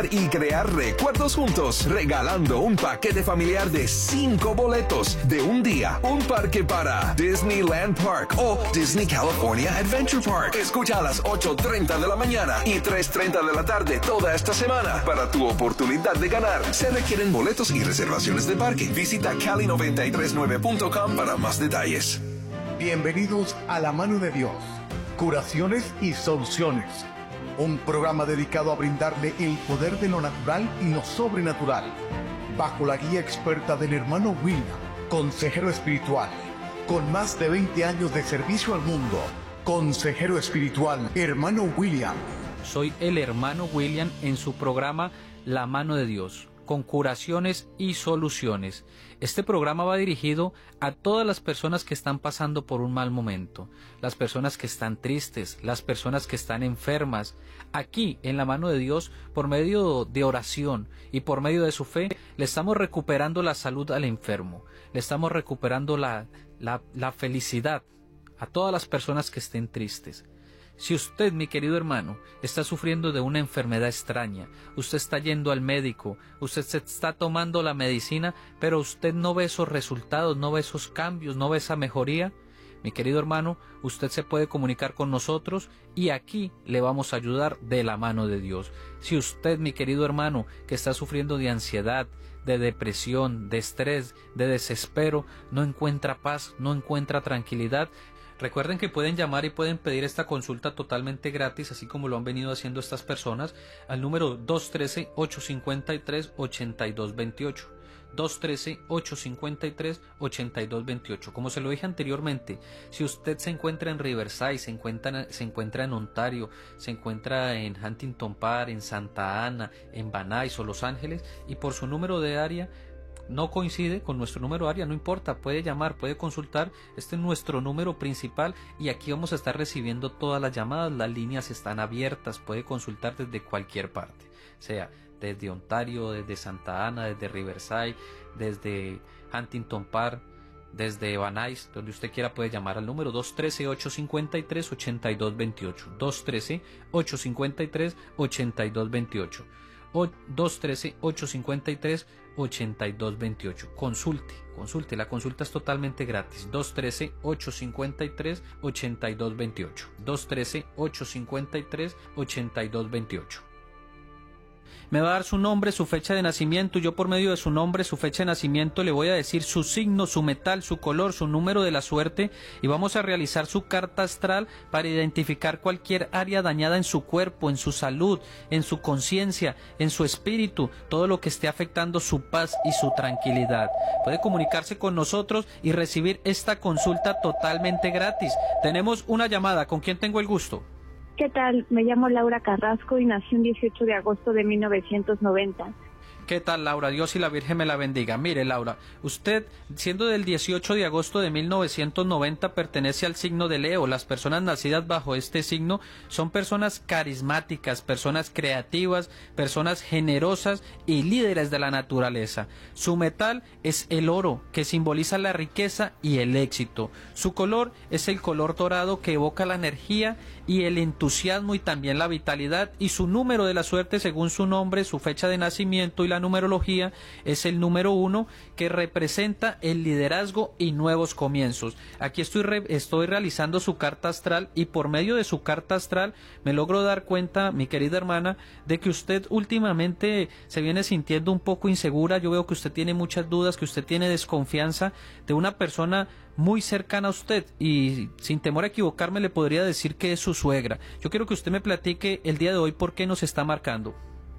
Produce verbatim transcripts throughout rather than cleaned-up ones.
y crear recuerdos juntos, regalando un paquete familiar de cinco boletos de un día, un parque para Disneyland Park o Disney California Adventure Park. Escucha a las ocho treinta de la mañana y tres treinta de la tarde toda esta semana para tu oportunidad de ganar. Se requieren boletos y reservaciones de parque. Visita cali noventa y tres nueve punto com para más detalles. Bienvenidos a La Mano de Dios, curaciones y soluciones. Un programa dedicado a brindarle el poder de lo natural y lo sobrenatural, bajo la guía experta del hermano William, consejero espiritual, con más de veinte años de servicio al mundo. Consejero espiritual, hermano William. Soy el hermano William en su programa La Mano de Dios, con curaciones y soluciones. Este programa va dirigido a todas las personas que están pasando por un mal momento, las personas que están tristes, las personas que están enfermas. Aquí, en La Mano de Dios, por medio de oración y por medio de su fe, le estamos recuperando la salud al enfermo, le estamos recuperando la, la, la felicidad a todas las personas que estén tristes. Si usted, mi querido hermano, está sufriendo de una enfermedad extraña, usted está yendo al médico, usted se está tomando la medicina, pero usted no ve esos resultados, no ve esos cambios, no ve esa mejoría, mi querido hermano, usted se puede comunicar con nosotros y aquí le vamos a ayudar de la mano de Dios. Si usted, mi querido hermano, que está sufriendo de ansiedad, de depresión, de estrés, de desespero, no encuentra paz, no encuentra tranquilidad, recuerden que pueden llamar y pueden pedir esta consulta totalmente gratis, así como lo han venido haciendo estas personas, al número dos uno tres, ocho cinco tres, ocho dos dos ocho. dos uno tres, ocho cinco tres, ocho dos dos ocho. Como se lo dije anteriormente, si usted se encuentra en Riverside, se encuentra, se encuentra en Ontario, se encuentra en Huntington Park, en Santa Ana, en Van Nuys o Los Ángeles, y por su número de área no coincide con nuestro número área, no importa, puede llamar, puede consultar, este es nuestro número principal y aquí vamos a estar recibiendo todas las llamadas, las líneas están abiertas, puede consultar desde cualquier parte, sea desde Ontario, desde Santa Ana, desde Riverside, desde Huntington Park, desde Van Nuys, donde usted quiera puede llamar al número dos uno tres, ocho cinco tres, ocho dos dos ocho, dos uno tres, ocho cinco tres, ocho dos dos ocho. O dos uno tres, ocho cinco tres, ocho dos dos ocho. Consulte, consulte, la consulta es totalmente gratis. dos uno tres, ocho cinco tres, ocho dos dos ocho. dos uno tres, ocho cinco tres, ocho dos dos ocho. Me va a dar su nombre, su fecha de nacimiento, y yo por medio de su nombre, su fecha de nacimiento le voy a decir su signo, su metal, su color, su número de la suerte, y vamos a realizar su carta astral para identificar cualquier área dañada en su cuerpo, en su salud, en su conciencia, en su espíritu, todo lo que esté afectando su paz y su tranquilidad. Puede comunicarse con nosotros y recibir esta consulta totalmente gratis. Tenemos una llamada, ¿con quién tengo el gusto? ¿Qué tal? Me llamo Laura Carrasco y nací el dieciocho de agosto de mil novecientos noventa. ¿Qué tal, Laura? Dios y la Virgen me la bendiga. Mire, Laura, usted, siendo del dieciocho de agosto de mil novecientos noventa, pertenece al signo de Leo. Las personas nacidas bajo este signo son personas carismáticas, personas creativas, personas generosas y líderes de la naturaleza. Su metal es el oro, que simboliza la riqueza y el éxito. Su color es el color dorado, que evoca la energía y el entusiasmo y también la vitalidad. Y su número de la suerte, según su nombre, su fecha de nacimiento y la numerología, es el número uno, que representa el liderazgo y nuevos comienzos. Aquí estoy, re, estoy realizando su carta astral y por medio de su carta astral me logro dar cuenta, mi querida hermana, de que usted últimamente se viene sintiendo un poco insegura. Yo veo que usted tiene muchas dudas, que usted tiene desconfianza de una persona muy cercana a usted y sin temor a equivocarme le podría decir que es su suegra. Yo quiero que usted me platique el día de hoy por qué nos está marcando.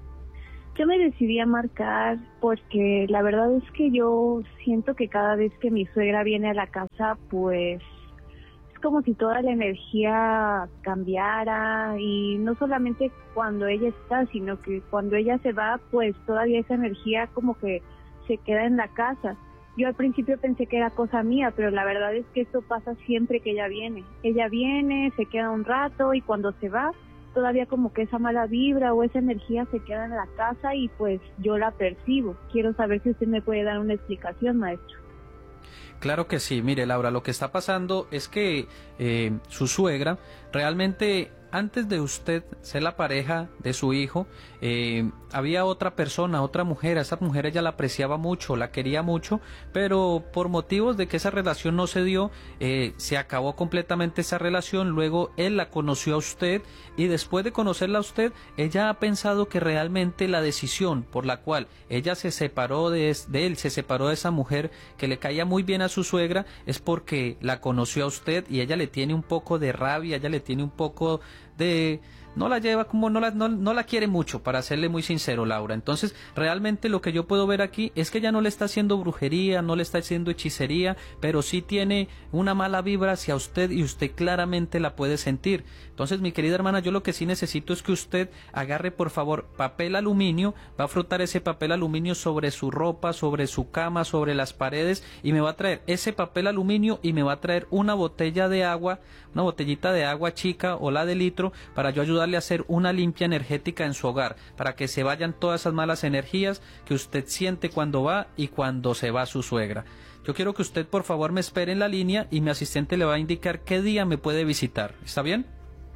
Yo me decidí a marcar porque la verdad es que yo siento que cada vez que mi suegra viene a la casa, pues es como si toda la energía cambiara, y no solamente cuando ella está, sino que cuando ella se va, pues todavía esa energía como que se queda en la casa. Yo al principio pensé que era cosa mía, pero la verdad es que esto pasa siempre que ella viene. Ella viene, se queda un rato y cuando se va, todavía como que esa mala vibra o esa energía se queda en la casa y pues yo la percibo. Quiero saber si usted me puede dar una explicación, maestro. Claro que sí. Mire, Laura, lo que está pasando es que eh, su suegra realmente antes de usted ser la pareja de su hijo, eh, había otra persona, otra mujer. A esa mujer ella la apreciaba mucho, la quería mucho, pero por motivos de que esa relación no se dio, eh, se acabó completamente esa relación. Luego él la conoció a usted y después de conocerla a usted, ella ha pensado que realmente la decisión por la cual ella se separó de, de él, se separó de esa mujer que le caía muy bien a su suegra, es porque la conoció a usted y ella le tiene un poco de rabia, ella le tiene un poco de... no la lleva como, no la, no, no la quiere mucho, para serle muy sincero, Laura. Entonces, realmente lo que yo puedo ver aquí es que ella no le está haciendo brujería, no le está haciendo hechicería, pero sí tiene una mala vibra hacia usted y usted claramente la puede sentir. Entonces, mi querida hermana, yo lo que sí necesito es que usted agarre, por favor, papel aluminio, va a frotar ese papel aluminio sobre su ropa, sobre su cama, sobre las paredes, y me va a traer ese papel aluminio y me va a traer una botella de agua, una botellita de agua chica o la de litro, para yo ayudarle a hacer una limpia energética en su hogar, para que se vayan todas esas malas energías que usted siente cuando va y cuando se va su suegra. Yo quiero que usted, por favor, me espere en la línea y mi asistente le va a indicar qué día me puede visitar. ¿Está bien?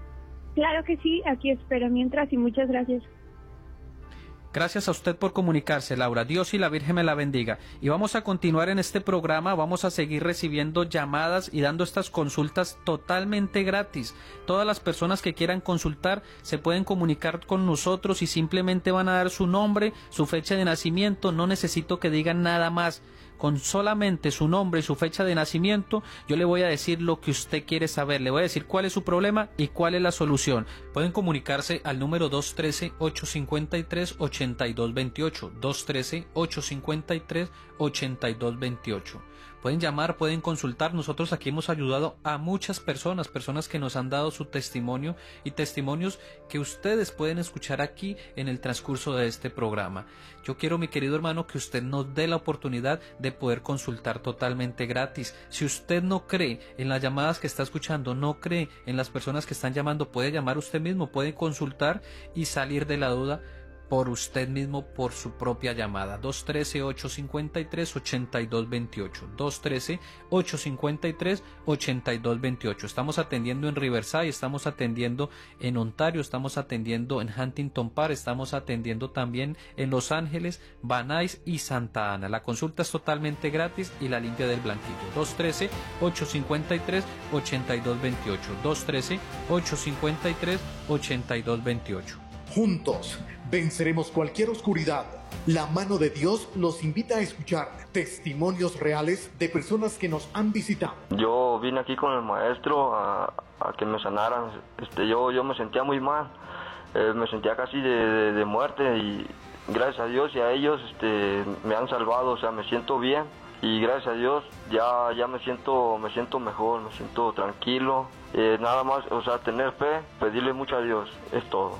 Claro que sí, aquí espero mientras y muchas gracias. Gracias a usted por comunicarse, Laura. Dios y la Virgen me la bendiga. Y vamos a continuar en este programa, vamos a seguir recibiendo llamadas y dando estas consultas totalmente gratis. Todas las personas que quieran consultar se pueden comunicar con nosotros y simplemente van a dar su nombre, su fecha de nacimiento. No necesito que digan nada más. Con solamente su nombre y su fecha de nacimiento, yo le voy a decir lo que usted quiere saber. Le voy a decir cuál es su problema y cuál es la solución. Pueden comunicarse al número dos uno tres, ocho cinco tres, ocho dos dos ocho. dos uno tres, ocho cinco tres, ocho dos dos ocho. Pueden llamar, pueden consultar. Nosotros aquí hemos ayudado a muchas personas, personas que nos han dado su testimonio y testimonios que ustedes pueden escuchar aquí en el transcurso de este programa. Yo quiero, mi querido hermano, que usted nos dé la oportunidad de poder consultar totalmente gratis. Si usted no cree en las llamadas que está escuchando, no cree en las personas que están llamando, puede llamar usted mismo, puede consultar y salir de la duda por usted mismo, por su propia llamada. Dos uno tres, ocho cinco tres, ocho dos dos ocho. dos uno tres, ocho cinco tres, ocho dos dos ocho. Estamos atendiendo en Riverside, estamos atendiendo en Ontario, estamos atendiendo en Huntington Park, estamos atendiendo también en Los Ángeles, Van Nuys y Santa Ana. La consulta es totalmente gratis y la limpia del blanquillo. dos uno tres, ocho cinco tres, ocho dos dos ocho. dos uno tres, ocho cinco tres, ocho dos dos ocho. Juntos venceremos cualquier oscuridad. La mano de Dios los invita a escuchar testimonios reales de personas que nos han visitado. Yo vine aquí con el maestro a, a que me sanaran. Este, yo, yo me sentía muy mal, eh, me sentía casi de, de, de muerte, y gracias a Dios y a ellos este, me han salvado. O sea, me siento bien y gracias a Dios ya, ya me siento, me siento mejor, me siento tranquilo. Eh, nada más, o sea, tener fe, pedirle mucho a Dios, es todo.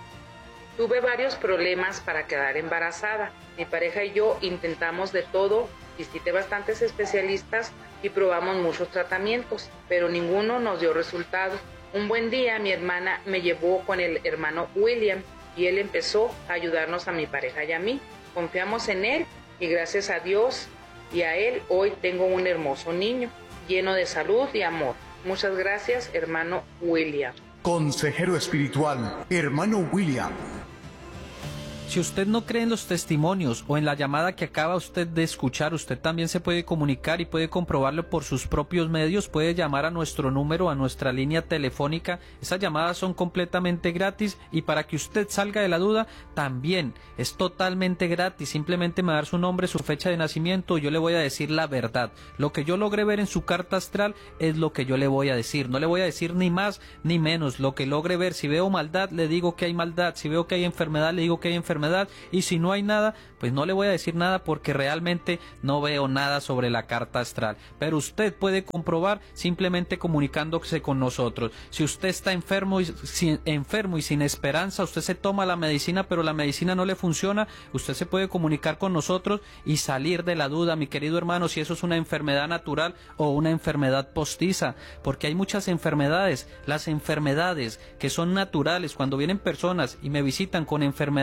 Tuve varios problemas para quedar embarazada. Mi pareja y yo intentamos de todo, visité bastantes especialistas y probamos muchos tratamientos, pero ninguno nos dio resultado. Un buen día mi hermana me llevó con el hermano William y él empezó a ayudarnos a mi pareja y a mí. Confiamos en él y gracias a Dios y a él hoy tengo un hermoso niño lleno de salud y amor. Muchas gracias, hermano William. Consejero espiritual, hermano William. Si usted no cree en los testimonios o en la llamada que acaba usted de escuchar, usted también se puede comunicar y puede comprobarlo por sus propios medios. Puede llamar a nuestro número, a nuestra línea telefónica. Esas llamadas son completamente gratis y para que usted salga de la duda también es totalmente gratis. Simplemente me va a dar su nombre, su fecha de nacimiento y yo le voy a decir la verdad. Lo que yo logré ver en su carta astral es lo que yo le voy a decir. No le voy a decir ni más ni menos. Lo que logre ver, si veo maldad, le digo que hay maldad. Si veo que hay enfermedad, le digo que hay enfermedad. Y si no hay nada, pues no le voy a decir nada porque realmente no veo nada sobre la carta astral. Pero usted puede comprobar simplemente comunicándose con nosotros. Si usted está enfermo y sin, enfermo y sin esperanza, usted se toma la medicina pero la medicina no le funciona, usted se puede comunicar con nosotros y salir de la duda, mi querido hermano, si eso es una enfermedad natural o una enfermedad postiza, porque hay muchas enfermedades. Las enfermedades que son naturales, cuando vienen personas y me visitan con enfermedades naturales,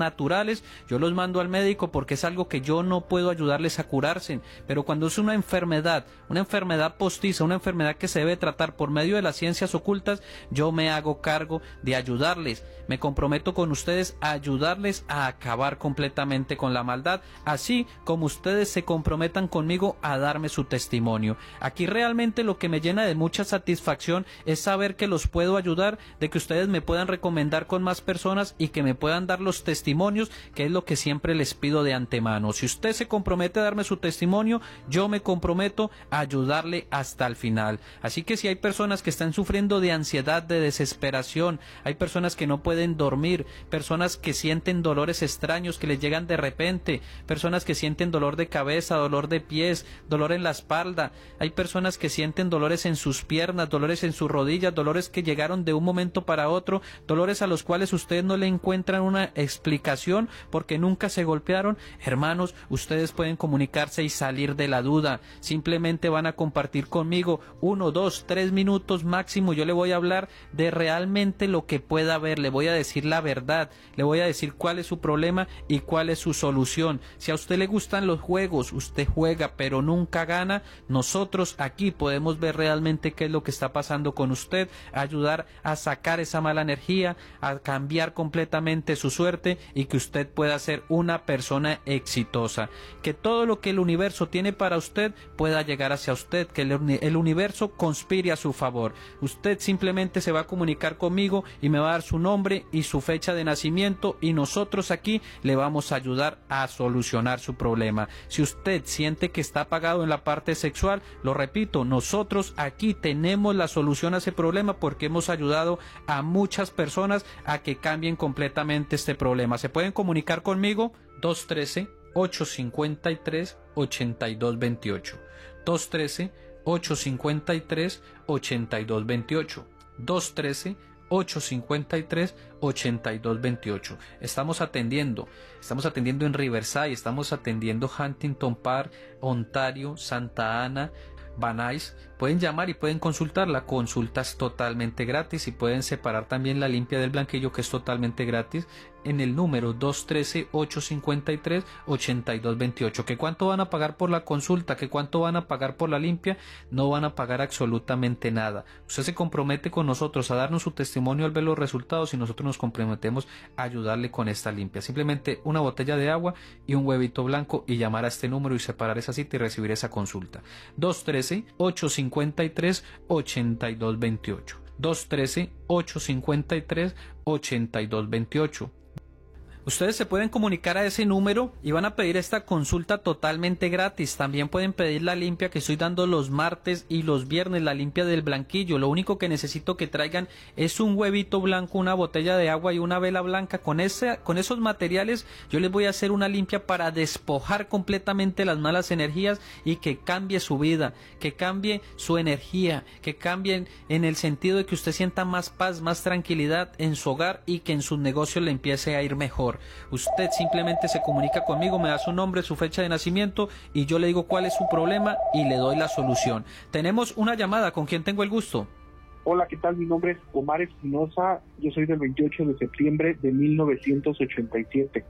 naturales, yo los mando al médico porque es algo que yo no puedo ayudarles a curarse. Pero cuando es una enfermedad, una enfermedad postiza, una enfermedad que se debe tratar por medio de las ciencias ocultas, yo me hago cargo de ayudarles. Me comprometo con ustedes a ayudarles a acabar completamente con la maldad, así como ustedes se comprometan conmigo a darme su testimonio. Aquí realmente lo que me llena de mucha satisfacción es saber que los puedo ayudar, de que ustedes me puedan recomendar con más personas y que me puedan dar los testimonios, que es lo que siempre les pido de antemano. Si usted se compromete a darme su testimonio, yo me comprometo a ayudarle hasta el final. Así que si hay personas que están sufriendo de ansiedad, de desesperación, hay personas que no pueden dormir, personas que sienten dolores extraños que les llegan de repente, personas que sienten dolor de cabeza, dolor de pies, dolor en la espalda, hay personas que sienten dolores en sus piernas, dolores en sus rodillas, dolores que llegaron de un momento para otro, dolores a los cuales ustedes no le encuentran una explicación porque nunca se golpearon. Hermanos, ustedes pueden comunicarse y salir de la duda. Simplemente van a compartir conmigo uno, dos, tres minutos máximo. Yo le voy a hablar de realmente lo que pueda haber, le voy a decir la verdad, le voy a decir cuál es su problema y cuál es su solución. Si a usted le gustan los juegos, usted juega pero nunca gana, nosotros aquí podemos ver realmente qué es lo que está pasando con usted, ayudar a sacar esa mala energía, a cambiar completamente su suerte y que usted pueda ser una persona exitosa, que todo lo que el universo tiene para usted pueda llegar hacia usted, que el, el universo conspire a su favor. Usted simplemente se va a comunicar conmigo y me va a dar su nombre y su fecha de nacimiento y nosotros aquí le vamos a ayudar a solucionar su problema. Si usted siente que está apagado en la parte sexual, lo repito, nosotros aquí tenemos la solución a ese problema porque hemos ayudado a muchas personas a que cambien completamente este problema. ¿Se pueden comunicar conmigo? dos uno tres, ocho cinco tres, ocho dos dos ocho. dos uno tres, ocho cinco tres, ocho dos dos ocho. dos uno tres, ocho cinco tres, ocho dos dos ocho. Estamos atendiendo, estamos atendiendo en Riverside, estamos atendiendo Huntington Park, Ontario, Santa Ana, Van Nuys. Pueden llamar y pueden consultar, la consulta es totalmente gratis y pueden separar también la limpia del blanquillo, que es totalmente gratis, en el número dos uno tres, ocho cinco tres, ocho dos dos ocho. ¿Que cuánto van a pagar por la consulta? ¿Que cuánto van a pagar por la limpia? No van a pagar absolutamente nada. Usted se compromete con nosotros a darnos su testimonio al ver los resultados y nosotros nos comprometemos a ayudarle con esta limpia. Simplemente una botella de agua y un huevito blanco y llamar a este número y separar esa cita y recibir esa consulta. dos uno tres, ocho cinco tres, ocho dos dos ocho. dos uno tres, ocho cinco tres, ocho dos dos ocho. Ustedes se pueden comunicar a ese número y van a pedir esta consulta totalmente gratis. También pueden pedir la limpia que estoy dando los martes y los viernes, la limpia del blanquillo. Lo único que necesito que traigan es un huevito blanco, una botella de agua y una vela blanca. Con, ese, con esos materiales yo les voy a hacer una limpia para despojar completamente las malas energías y que cambie su vida, que cambie su energía, que cambie en el sentido de que usted sienta más paz, más tranquilidad en su hogar y que en sus negocios le empiece a ir mejor. Usted simplemente se comunica conmigo, me da su nombre, su fecha de nacimiento y yo le digo cuál es su problema y le doy la solución. Tenemos una llamada, ¿con quién tengo el gusto? Hola, ¿qué tal? Mi nombre es Omar Espinosa, yo soy del veintiocho de septiembre de mil novecientos ochenta y siete.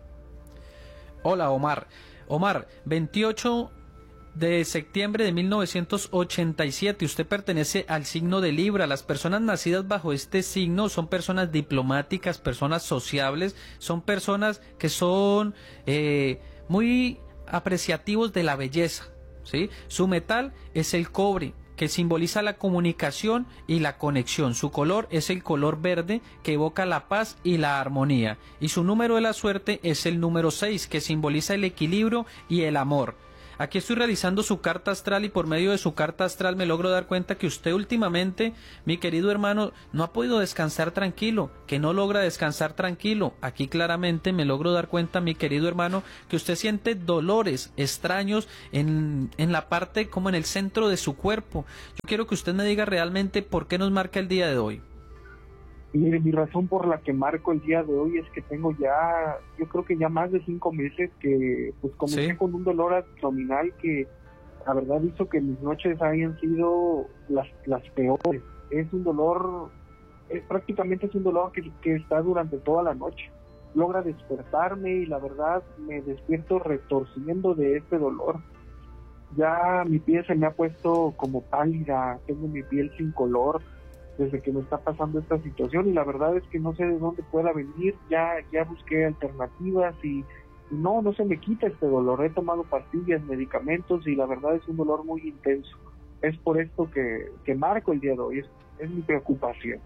Hola, Omar. Omar, veintiocho de septiembre de mil novecientos ochenta y siete, usted pertenece al signo de Libra. Las personas nacidas bajo este signo son personas diplomáticas, personas sociables, son personas que son eh, muy apreciativos de la belleza, ¿sí? Su metal es el cobre, que simboliza la comunicación y la conexión. Su color es el color verde, que evoca la paz y la armonía. Y su número de la suerte es el número seis, que simboliza el equilibrio y el amor. Aquí estoy realizando su carta astral y por medio de su carta astral me logro dar cuenta que usted últimamente, mi querido hermano, no ha podido descansar tranquilo, que no logra descansar tranquilo. Aquí claramente me logro dar cuenta, mi querido hermano, que usted siente dolores extraños en, en la parte, como en el centro de su cuerpo. Yo quiero que usted me diga realmente por qué nos marca el día de hoy. Mire, mi razón por la que marco el día de hoy es que tengo ya, yo creo que ya más de cinco meses que pues comencé ¿Sí? con un dolor abdominal que la verdad hizo que mis noches hayan sido las, las peores. Es un dolor, es, prácticamente es un dolor que, que está durante toda la noche. logra despertarme y la verdad me despierto retorciendo de este dolor. Ya mi piel se me ha puesto como pálida, tengo mi piel sin color desde que me está pasando esta situación y la verdad es que no sé de dónde pueda venir. Ya ya busqué alternativas y, y no, no se me quita este dolor. He tomado pastillas, medicamentos y la verdad es un dolor muy intenso. Es por esto que, que marco el día de hoy, es, es mi preocupación.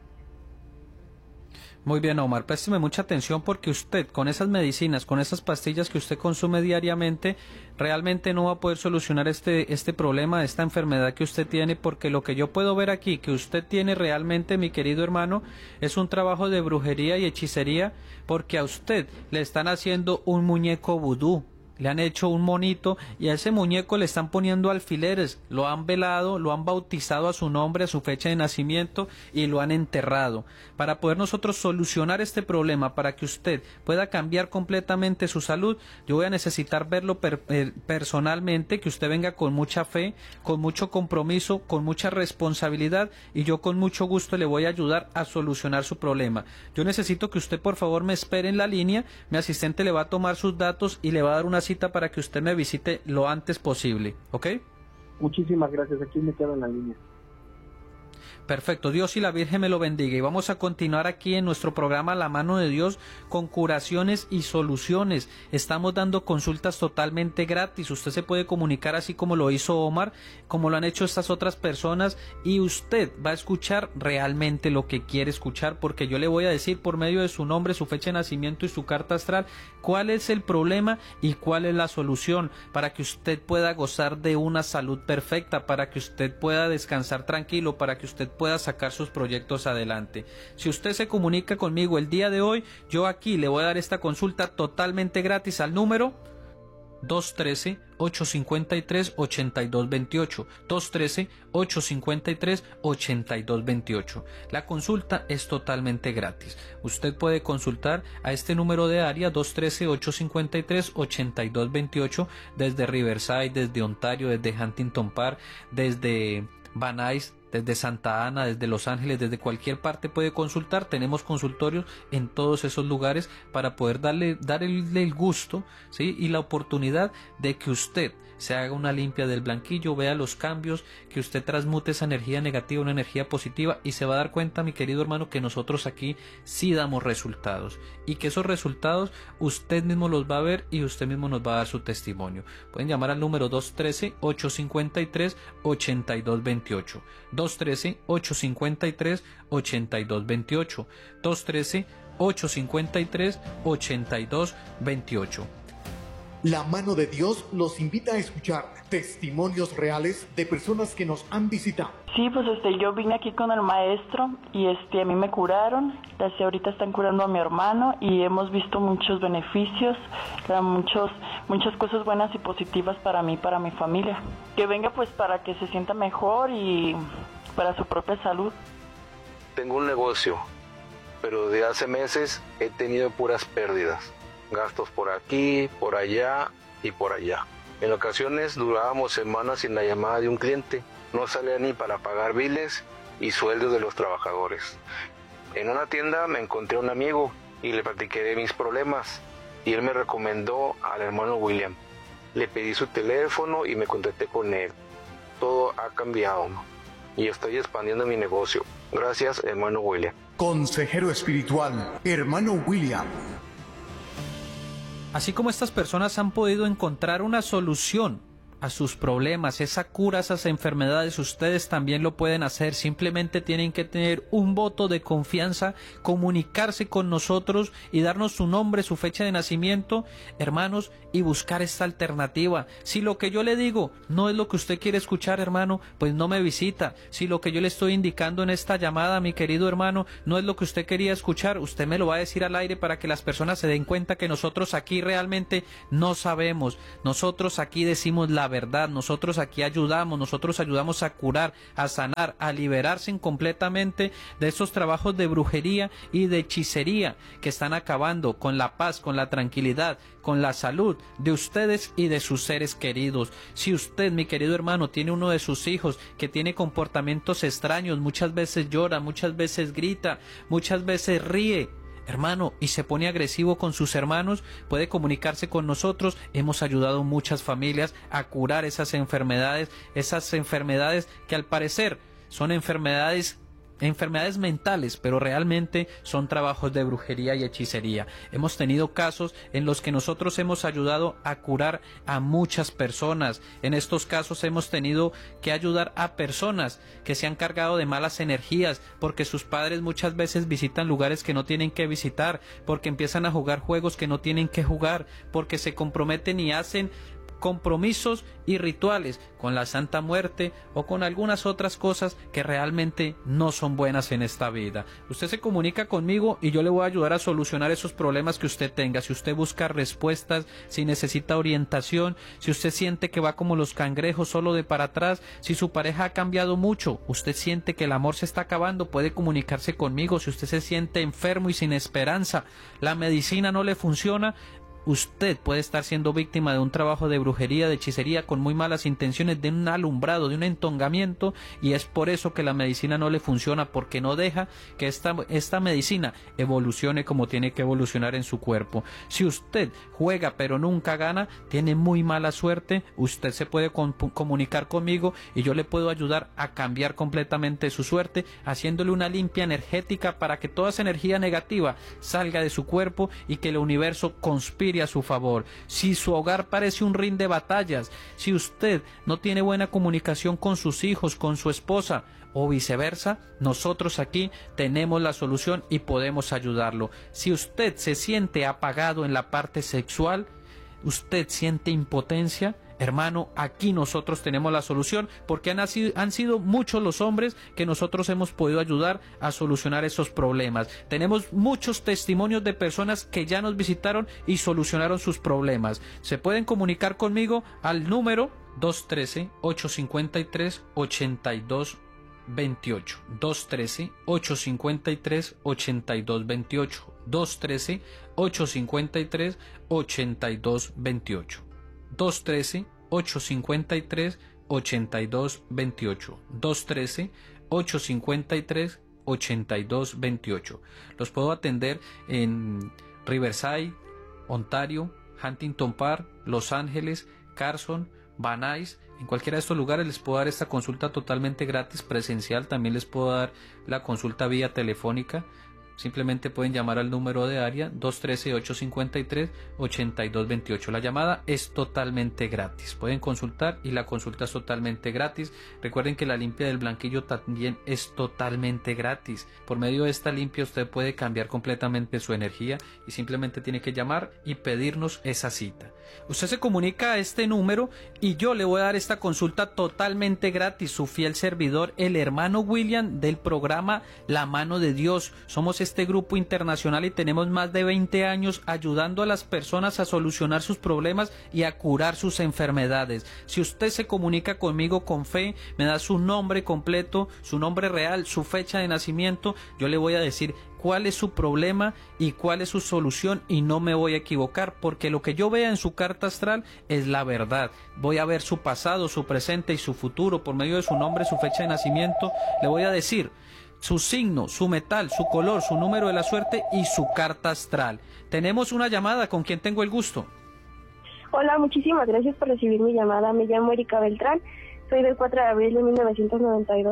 Muy bien, Omar, présteme mucha atención porque usted con esas medicinas, con esas pastillas que usted consume diariamente, realmente no va a poder solucionar este, este problema, esta enfermedad que usted tiene, porque lo que yo puedo ver aquí que usted tiene realmente, mi querido hermano, es un trabajo de brujería y hechicería, porque a usted le están haciendo un muñeco vudú. Le han hecho un monito y a ese muñeco le están poniendo alfileres, lo han velado, lo han bautizado a su nombre, a su fecha de nacimiento y lo han enterrado. Para poder nosotros solucionar este problema, para que usted pueda cambiar completamente su salud, yo voy a necesitar verlo per, per, personalmente, que usted venga con mucha fe, con mucho compromiso, con mucha responsabilidad y yo con mucho gusto le voy a ayudar a solucionar su problema. Yo necesito que usted por favor me espere en la línea, mi asistente le va a tomar sus datos y le va a dar una cita para que usted me visite lo antes posible, ¿ok? Muchísimas gracias, aquí me quedo en la línea. Perfecto, Dios y la Virgen me lo bendiga y vamos a continuar aquí en nuestro programa La Mano de Dios con curaciones y soluciones. Estamos dando consultas totalmente gratis, usted se puede comunicar así como lo hizo Omar, como lo han hecho estas otras personas y usted va a escuchar realmente lo que quiere escuchar, porque yo le voy a decir por medio de su nombre, su fecha de nacimiento y su carta astral cuál es el problema y cuál es la solución para que usted pueda gozar de una salud perfecta, para que usted pueda descansar tranquilo, para que usted pueda sacar sus proyectos adelante. Si usted se comunica conmigo el día de hoy, yo aquí le voy a dar esta consulta totalmente gratis al número dos uno tres, ocho cinco tres, ocho dos dos ocho, dos uno tres, ocho cinco tres, ocho dos dos ocho. La consulta es totalmente gratis. Usted puede consultar a este número de área dos uno tres, ocho cinco tres, ocho dos dos ocho desde Riverside, desde Ontario, desde Huntington Park, desde Van Nuys, desde Santa Ana, desde Los Ángeles, desde cualquier parte puede consultar. Tenemos consultorios en todos esos lugares para poder darle, darle el gusto, ¿sí? Y la oportunidad de que usted se haga una limpia del blanquillo, vea los cambios, que usted transmute esa energía negativa a una energía positiva y se va a dar cuenta, mi querido hermano, que nosotros aquí sí damos resultados y que esos resultados usted mismo los va a ver y usted mismo nos va a dar su testimonio. Pueden llamar al número dos uno tres, ocho cinco tres, ocho dos dos ocho, dos uno tres, ocho cinco tres, ocho dos dos ocho, dos uno tres, ocho cinco tres, ocho dos dos ocho. La Mano de Dios los invita a escuchar testimonios reales de personas que nos han visitado. Sí, pues este, yo vine aquí con el maestro y este, a mí me curaron. Las ahorita están curando a mi hermano y hemos visto muchos beneficios, muchos, muchas cosas buenas y positivas para mí, para mi familia. Que venga pues para que se sienta mejor y para su propia salud. Tengo un negocio, pero de hace meses he tenido puras pérdidas. Gastos por aquí, por allá y por allá. En ocasiones durábamos semanas sin la llamada de un cliente. No salía ni para pagar biles y sueldos de los trabajadores. En una tienda me encontré a un amigo y le platiqué de mis problemas. Y él me recomendó al hermano William. Le pedí su teléfono y me contacté con él. Todo ha cambiado y estoy expandiendo mi negocio. Gracias, hermano William. Consejero espiritual, hermano William. Así como estas personas han podido encontrar una solución a sus problemas, esa cura a esas enfermedades, ustedes también lo pueden hacer. Simplemente tienen que tener un voto de confianza, comunicarse con nosotros y darnos su nombre, su fecha de nacimiento, hermanos, y buscar esta alternativa. Si lo que yo le digo no es lo que usted quiere escuchar, hermano, pues no me visita. Si lo que yo le estoy indicando en esta llamada, mi querido hermano, no es lo que usted quería escuchar, usted me lo va a decir al aire para que las personas se den cuenta que nosotros aquí realmente no sabemos. Nosotros aquí decimos la verdad, nosotros aquí ayudamos, nosotros ayudamos a curar, a sanar, a liberarse completamente de esos trabajos de brujería y de hechicería que están acabando con la paz, con la tranquilidad, con la salud de ustedes y de sus seres queridos. Si usted, mi querido hermano, tiene uno de sus hijos que tiene comportamientos extraños, muchas veces llora, muchas veces grita, muchas veces ríe, hermano, y se pone agresivo con sus hermanos, puede comunicarse con nosotros. Hemos ayudado a muchas familias a curar esas enfermedades, esas enfermedades que al parecer son enfermedades enfermedades mentales, pero realmente son trabajos de brujería y hechicería. Hemos tenido casos en los que nosotros hemos ayudado a curar a muchas personas. En estos casos hemos tenido que ayudar a personas que se han cargado de malas energías, porque sus padres muchas veces visitan lugares que no tienen que visitar, porque empiezan a jugar juegos que no tienen que jugar, porque se comprometen y hacen compromisos y rituales con la Santa Muerte o con algunas otras cosas que realmente no son buenas en esta vida. Usted se comunica conmigo y yo le voy a ayudar a solucionar esos problemas que usted tenga. Si usted busca respuestas, si necesita orientación, si usted siente que va como los cangrejos solo de para atrás, si su pareja ha cambiado mucho, usted siente que el amor se está acabando, puede comunicarse conmigo. Si usted se siente enfermo y sin esperanza, la medicina no le funciona, usted puede estar siendo víctima de un trabajo de brujería, de hechicería, con muy malas intenciones, de un alumbrado, de un entongamiento, y es por eso que la medicina no le funciona, porque no deja que esta, esta medicina evolucione como tiene que evolucionar en su cuerpo. Si usted juega pero nunca gana, tiene muy mala suerte, usted se puede com- comunicar conmigo y yo le puedo ayudar a cambiar completamente su suerte, haciéndole una limpia energética para que toda esa energía negativa salga de su cuerpo y que el universo conspire a su favor. Si su hogar parece un ring de batallas, si usted no tiene buena comunicación con sus hijos, con su esposa o viceversa, nosotros aquí tenemos la solución y podemos ayudarlo. Si usted se siente apagado en la parte sexual, usted siente impotencia, hermano, aquí nosotros tenemos la solución, porque han, nacido, han sido muchos los hombres que nosotros hemos podido ayudar a solucionar esos problemas. Tenemos muchos testimonios de personas que ya nos visitaron y solucionaron sus problemas. Se pueden comunicar conmigo al número dos uno tres, ocho cinco tres, ocho dos dos ocho. dos uno tres, ocho cinco tres, ocho dos dos ocho. dos uno tres, ocho cinco tres, ocho dos dos ocho. dos uno tres, ocho cinco tres, ocho dos dos ocho. dos uno tres, ocho cinco tres, ocho dos dos ocho. Los puedo atender en Riverside, Ontario, Huntington Park, Los Ángeles, Carson, Van Nuys. En cualquiera de estos lugares les puedo dar esta consulta totalmente gratis, presencial. También les puedo dar la consulta vía telefónica. Simplemente pueden llamar al número de área dos uno tres, ocho cinco tres, ocho dos dos ocho. La llamada es totalmente gratis. Pueden consultar y la consulta es totalmente gratis. Recuerden que la limpia del blanquillo también es totalmente gratis. Por medio de esta limpia usted puede cambiar completamente su energía y simplemente tiene que llamar y pedirnos esa cita. Usted se comunica a este número y yo le voy a dar esta consulta totalmente gratis. Su fiel servidor, el hermano William, del programa La Mano de Dios. Somos este grupo internacional y tenemos más de veinte años ayudando a las personas a solucionar sus problemas y a curar sus enfermedades. Si usted se comunica conmigo con fe, me da su nombre completo, su nombre real, su fecha de nacimiento, yo le voy a decir cuál es su problema y cuál es su solución, y no me voy a equivocar, porque lo que yo vea en su carta astral es la verdad. Voy a ver su pasado, su presente y su futuro. Por medio de su nombre, su fecha de nacimiento, le voy a decir su signo, su metal, su color, su número de la suerte y su carta astral. Tenemos una llamada. ¿Con quién tengo el gusto? Hola, muchísimas gracias por recibir mi llamada. Me llamo Erika Beltrán, soy del cuatro de abril de mil novecientos noventa y dos.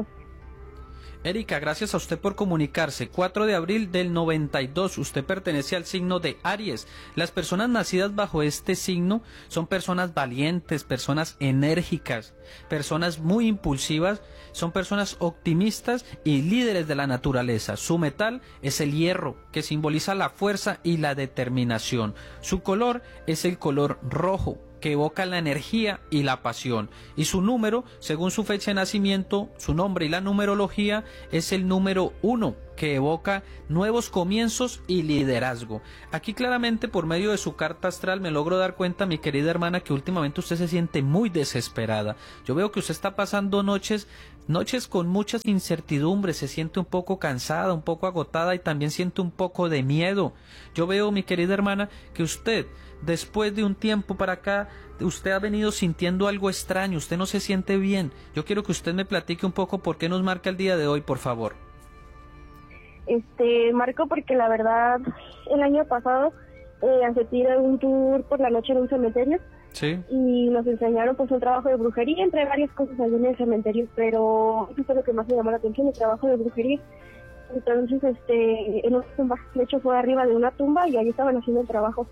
Erika, gracias a usted por comunicarse. cuatro de abril del noventa y dos, usted pertenece al signo de Aries. Las personas nacidas bajo este signo son personas valientes, personas enérgicas, personas muy impulsivas, son personas optimistas y líderes de la naturaleza. Su metal es el hierro, que simboliza la fuerza y la determinación. Su color es el color rojo, que evoca la energía y la pasión, y su número, según su fecha de nacimiento, su nombre y la numerología, es el número uno, que evoca nuevos comienzos y liderazgo. Aquí claramente, por medio de su carta astral, me logro dar cuenta, mi querida hermana, que últimamente usted se siente muy desesperada. Yo veo que usted está pasando noches noches con muchas incertidumbres, se siente un poco cansada, un poco agotada y también siente un poco de miedo. Yo veo, mi querida hermana, que usted, después de un tiempo para acá, usted ha venido sintiendo algo extraño, usted no se siente bien. Yo quiero que usted me platique un poco por qué nos marca el día de hoy, por favor. Este, marco porque la verdad, el año pasado eh, asistí a un tour por la noche en un cementerio. Sí. Y nos enseñaron pues un trabajo de brujería, entre varias cosas allí en el cementerio, pero eso fue lo que más me llamó la atención, el trabajo de brujería. Entonces, este, en una tumba, de hecho fue arriba de una tumba y ahí estaban haciendo el trabajo.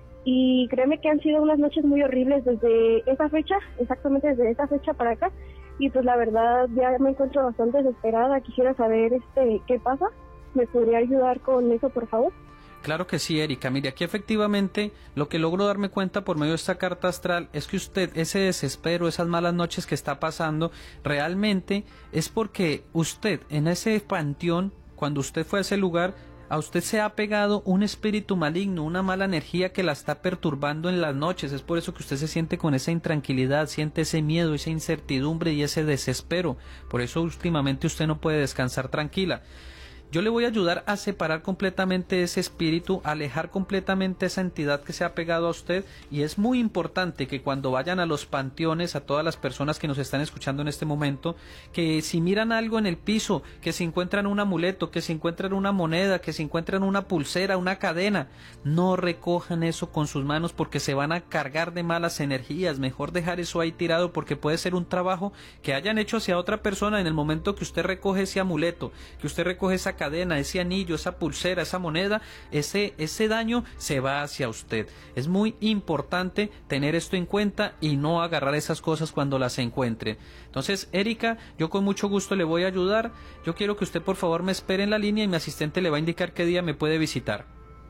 Y créeme que han sido unas noches muy horribles desde esa fecha, exactamente desde esa fecha para acá. Y pues la verdad ya me encuentro bastante desesperada, quisiera saber este qué pasa. ¿Me podría ayudar con eso, por favor? Claro que sí, Erika. Mire, aquí efectivamente lo que logro darme cuenta por medio de esta carta astral es que usted, ese desespero, esas malas noches que está pasando, realmente es porque usted en ese panteón, cuando usted fue a ese lugar, a usted se ha pegado un espíritu maligno, una mala energía que la está perturbando en las noches. Es por eso que usted se siente con esa intranquilidad, siente ese miedo, esa incertidumbre y ese desespero. Por eso últimamente usted no puede descansar tranquila. Yo le voy a ayudar a separar completamente ese espíritu, a alejar completamente esa entidad que se ha pegado a usted, y es muy importante que cuando vayan a los panteones, a todas las personas que nos están escuchando en este momento, que si miran algo en el piso, que se encuentran un amuleto, que se encuentran una moneda, que se encuentran una pulsera, una cadena, no recojan eso con sus manos porque se van a cargar de malas energías. Mejor dejar eso ahí tirado porque puede ser un trabajo que hayan hecho hacia otra persona en el momento que usted recoge ese amuleto, que usted recoge esa cadena, cadena, ese anillo, esa pulsera, esa moneda, ese, ese daño se va hacia usted. Es muy importante tener esto en cuenta y no agarrar esas cosas cuando las encuentre. Entonces, Erika, yo con mucho gusto le voy a ayudar. Yo quiero que usted por favor me espere en la línea y mi asistente le va a indicar qué día me puede visitar.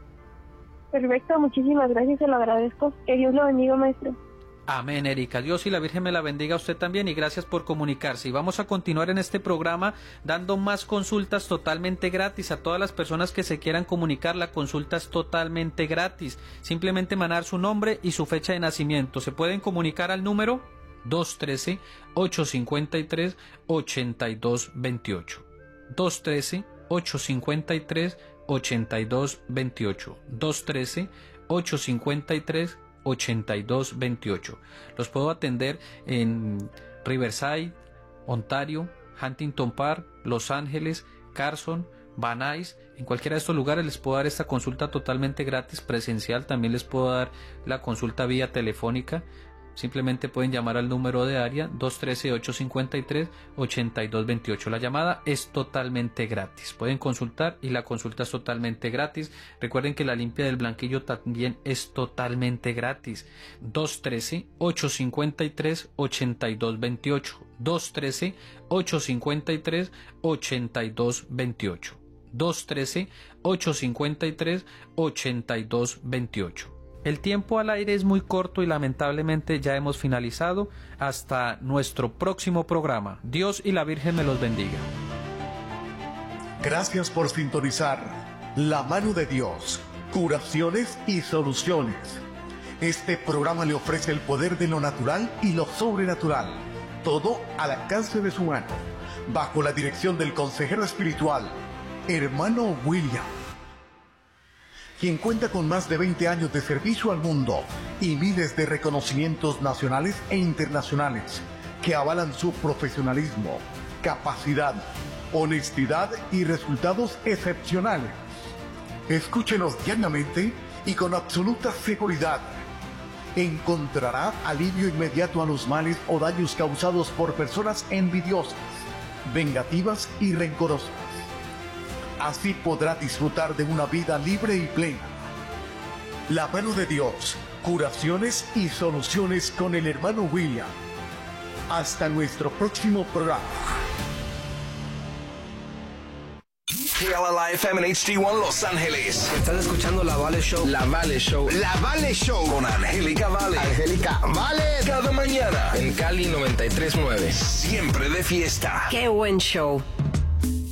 Perfecto, muchísimas gracias, se lo agradezco. Que Dios lo bendiga, maestro. Amén, Erika. Dios y la Virgen me la bendiga a usted también y gracias por comunicarse. Y vamos a continuar en este programa dando más consultas totalmente gratis a todas las personas que se quieran comunicar. La consulta es totalmente gratis. Simplemente mandar su nombre y su fecha de nacimiento. Se pueden comunicar al número dos uno tres, ocho cinco tres, ocho dos dos ocho. dos uno tres, ocho cinco tres, ocho dos dos ocho. dos uno tres, ocho cinco tres, ochenta y dos veintiocho. Los puedo atender en Riverside, Ontario, Huntington Park, Los Ángeles, Carson, Van Nuys. En cualquiera de estos lugares les puedo dar esta consulta totalmente gratis presencial. También les puedo dar la consulta vía telefónica. Simplemente pueden llamar al número de área dos uno tres, ocho cinco tres, ocho dos dos ocho. La llamada es totalmente gratis. Pueden consultar y la consulta es totalmente gratis. Recuerden que la limpia del blanquillo también es totalmente gratis. dos uno tres, ocho cinco tres, ocho dos dos ocho. dos uno tres, ocho cinco tres, ocho dos dos ocho. dos uno tres, ocho cinco tres, ocho dos dos ocho. El tiempo al aire es muy corto y lamentablemente ya hemos finalizado. Hasta nuestro próximo programa. Dios y la Virgen me los bendiga. Gracias por sintonizar La Mano de Dios, curaciones y soluciones. Este programa le ofrece el poder de lo natural y lo sobrenatural, todo al alcance de su mano, bajo la dirección del consejero espiritual, hermano William, quien cuenta con más de veinte años de servicio al mundo y miles de reconocimientos nacionales e internacionales que avalan su profesionalismo, capacidad, honestidad y resultados excepcionales. Escúchenos diariamente y con absoluta seguridad. Encontrará alivio inmediato a los males o daños causados por personas envidiosas, vengativas y rencorosas. Así podrá disfrutar de una vida libre y plena. La Mano de Dios, curaciones y soluciones con el hermano William. Hasta nuestro próximo programa. K L L I F M en H D uno Los Ángeles. Estás escuchando La Vale Show. La Vale Show. La Vale Show con Angélica Vale. Angélica Vale. Cada mañana en Cali noventa y tres punto nueve. Siempre de fiesta. Qué buen show.